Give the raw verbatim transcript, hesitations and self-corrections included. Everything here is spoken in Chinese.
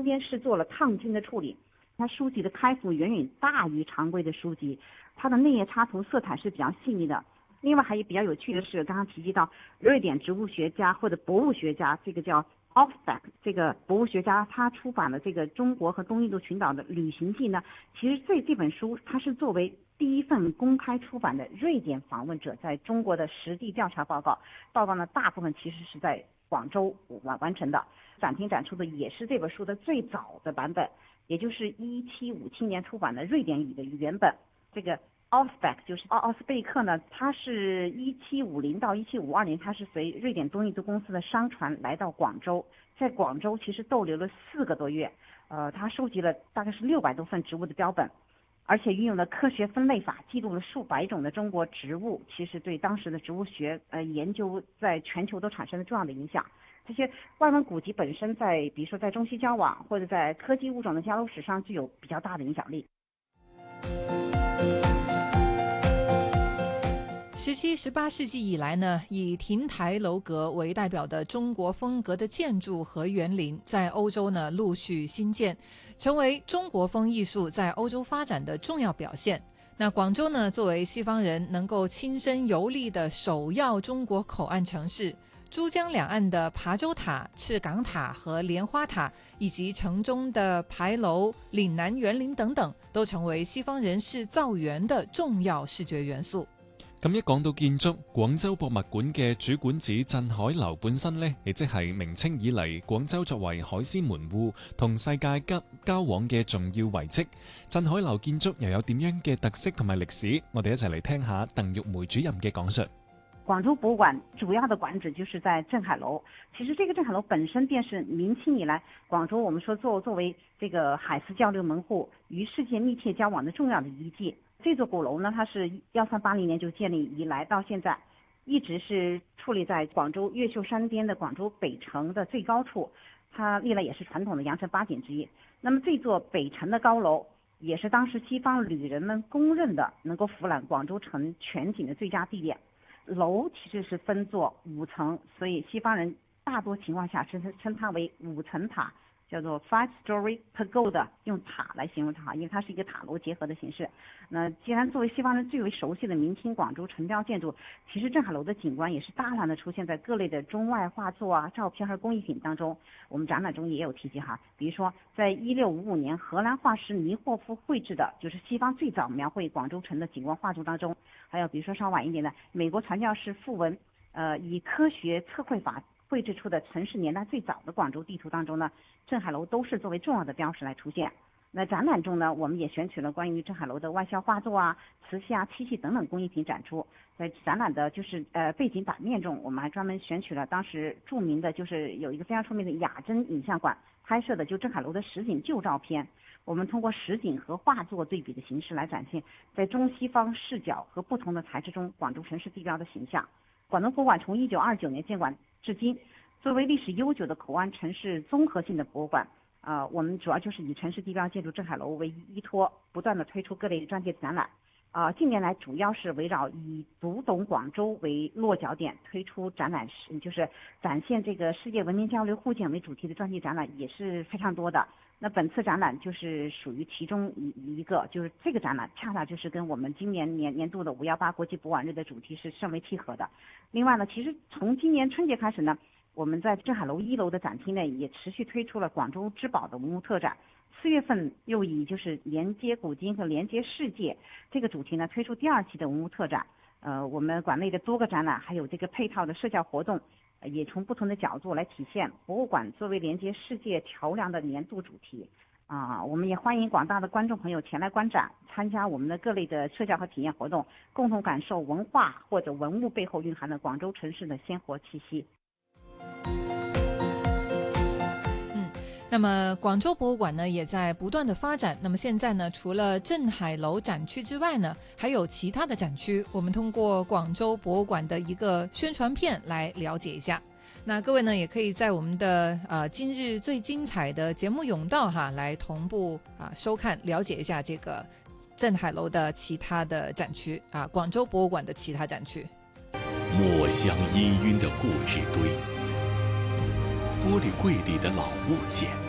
边是做了烫金的处理，它书籍的开幅远远大于常规的书籍，它的内页插图色彩是比较细腻的。另外还有比较有趣的是，刚刚提及到瑞典植物学家或者博物学家，这个叫 Offbeck 这个博物学家，他出版了这个中国和东印度群岛的旅行记呢。其实这这本书它是作为第一份公开出版的瑞典访问者在中国的实地调查报告，报告呢大部分其实是在广州完完成的。展厅展出的也是这本书的最早的版本，也就是一七五七年出版的瑞典语的原本。这个奥斯贝克就是奥奥斯贝克呢，他是一七五零到一七五二年，他是随瑞典东印度公司的商船来到广州，在广州其实逗留了四个多月，呃，他收集了大概是六百多份植物的标本，而且运用了科学分类法，记录了数百种的中国植物，其实对当时的植物学呃研究在全球都产生了重要的影响。这些外文古籍本身在比如说在中西交往或者在科技物种的交流史上具有比较大的影响力。 十七、十八世纪以来呢，以亭台楼阁为代表的中国风格的建筑和园林在欧洲呢陆续兴建，成为中国风艺术在欧洲发展的重要表现。那广州呢，作为西方人能够亲身游历的首要中国口岸城市，珠江两岸的琶洲塔、赤岗塔和莲花塔，以及城中的牌楼、岭南园林等等，都成為西方人士造園的重要視覺元素。 咁一講到建築，廣州博物館嘅主館寺鎮海樓本身呢，亦即係明清以嚟廣州作為海鮮門戶同世界交交往嘅重要遺跡。鎮海樓建築又有點樣嘅特色同埋歷史？我哋一齊嚟聽下鄧玉梅主任嘅講述。 廣州博物館主要的館址就是在鎮海樓，其實這個鎮海樓本身便是明清以來廣州我們說作作為這個海事交流門戶與世界密切交往的重要的遺跡。這座鼓樓呢，它是一三八零年就建立以來到現在，一直是矗立在廣州越秀山邊的廣州北城的最高處，它歷來也是傳統的羊城八景之一。那麼這座北城的高樓，也是當時西方旅人們公認的能夠俯瞰廣州城全景的最佳地點。樓其實是分作五層，所以西方人大多情況下稱稱它為五層塔，叫做 five-story pagoda， 用塔來形容它，因為它是一個塔樓結合的形式。那既然作為西方人最為熟悉的明清廣州城雕建築，其實鎮海樓的景觀也是大量的出現在各類的中外畫作啊、照片和工藝品當中。我們展覽中也有提及哈，比如說在一六五五年荷蘭畫師尼霍夫繪製的，就是西方最早描繪廣州城的景觀畫作當中，還有比如說稍晚一點的美國傳教士傅文，呃，以科學測繪法繪製出的城市年代最早的廣州地圖當中呢，鎮海樓都是作為重要的標識來出現。那展覽中呢，我們也選取了關於鎮海樓的外銷畫作啊、瓷器啊、漆器等等工藝品展出。在展覽的就是呃背景版面中，我們還專門選取了當時著名的，就是有一個非常出名的雅真影像館拍攝的就鎮海樓的實景舊照片。我們通過實景和畫作對比的形式來展現在中西方視角和不同的材質中廣州城市地標的形象。廣東博物館從一九二九年建館至今，作為歷史悠久的口岸城市綜合性的博物館，呃，我們主要就是以城市地標建築鎮海樓為依託，不斷地推出各類專題展覽。呃，近年來主要是圍繞以讀懂廣州為落腳點推出展覽，就是展現這個世界文明交流互鑑為主題的專題展覽也是非常多的。那本次展覽就是屬於其中一一個，就是這個展覽恰恰就是跟我們今年年年度的五一八國際博覽日的主題是甚為契合的。另外呢，其實從今年春節開始呢，我們在鎮海樓一樓的展廳內也持續推出了廣州之寶的文物特展。四月份又以就是連接古今和連接世界這個主題呢，推出第二期的文物特展。呃，我們館內的多個展覽還有這個配套的社交活動，也從不同的角度來體現博物館作為連接世界橋樑的年度主題。啊、呃，我們也歡迎廣大的觀眾朋友前來觀展，參加我們的各類的社交和體驗活動，共同感受文化或者文物背後蘊含的廣州城市的鮮活氣息。 那麼廣州博物館呢也在不斷的發展，那麼現在呢除了鎮海樓展區之外呢，還有其他的展區，我們通過廣州博物館的一個宣傳片來了解一下。那各位呢也可以在我們的呃今日最精彩的節目甬道哈來同步啊收看了解一下這個鎮海樓的其他的展區啊，廣州博物館的其他展區。 墨香氤氲的故紙堆，玻璃櫃裡的老物件，